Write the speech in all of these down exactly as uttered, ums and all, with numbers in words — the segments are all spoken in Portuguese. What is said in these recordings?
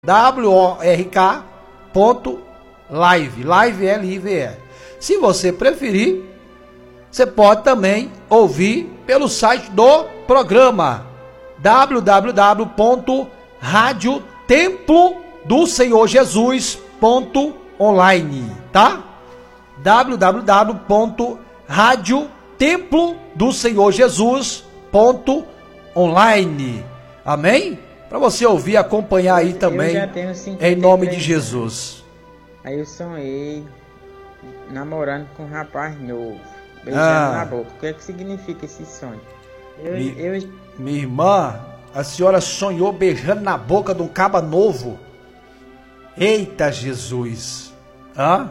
W O R K ponto live, live L I V E. Se você preferir, você pode também ouvir pelo site do programa, w w w ponto rádio templo do senhor jesus ponto online, tá? w w w ponto rádio templo do senhor jesus ponto online. Amém? Para você ouvir e acompanhar aí também, em nome de Jesus. Aí eu sonhei namorando com um rapaz novo, beijando ah, na boca. O que é que significa esse sonho? Eu, mi, eu... Minha irmã, a senhora sonhou beijando na boca de um caba novo? Eita Jesus! Hã?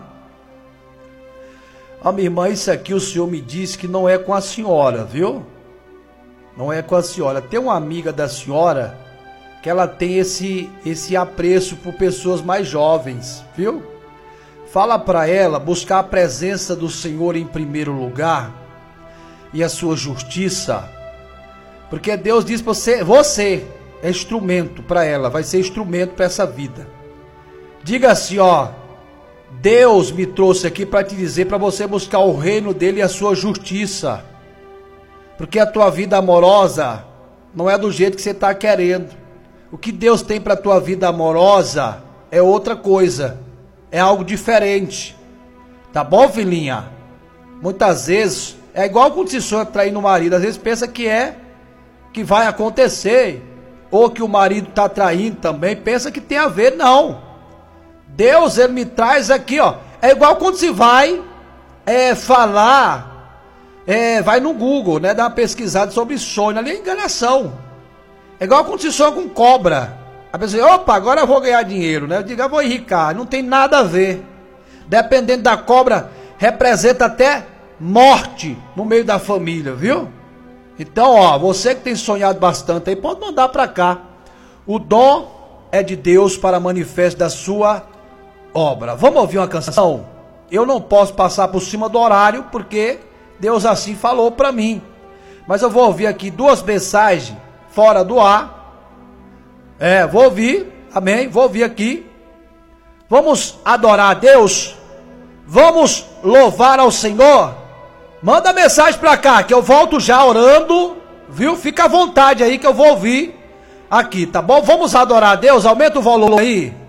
Ó, minha irmã, isso aqui o senhor me disse que não é com a senhora, viu? Não é com a senhora. Tem uma amiga da senhora que ela tem esse, esse apreço por pessoas mais jovens, viu? Fala para ela buscar a presença do Senhor em primeiro lugar e a sua justiça, porque Deus diz para você, você é instrumento para ela, vai ser instrumento para essa vida. Diga assim, ó, Deus me trouxe aqui para te dizer para você buscar o reino dele e a sua justiça, porque a tua vida amorosa não é do jeito que você está querendo. O que Deus tem para a tua vida amorosa é outra coisa, é algo diferente. Tá bom, filhinha? Muitas vezes, é igual quando se sonha trair no marido, às vezes pensa que é, que vai acontecer, ou que o marido está traindo também, pensa que tem a ver, não. Deus, ele me traz aqui, ó, é igual quando se vai é, falar, é, vai no Google, né, dar uma pesquisada sobre sonho, ali é enganação. É igual quando se sonha com cobra. A pessoa diz, opa, agora eu vou ganhar dinheiro, né? Eu digo, eu vou enricar. Não tem nada a ver. Dependendo da cobra, representa até morte no meio da família, viu? Então, ó, você que tem sonhado bastante aí, pode mandar pra cá. O dom é de Deus para manifesto da sua obra. Vamos ouvir uma canção? Eu não posso passar por cima do horário, porque Deus assim falou pra mim. Mas eu vou ouvir aqui duas mensagens fora do ar. É, vou ouvir, amém, vou ouvir aqui. Vamos adorar a Deus, vamos louvar ao Senhor. Manda mensagem pra cá, que eu volto já orando, viu? Fica à vontade aí que eu vou ouvir aqui, tá bom? Vamos adorar a Deus, aumenta o volume aí.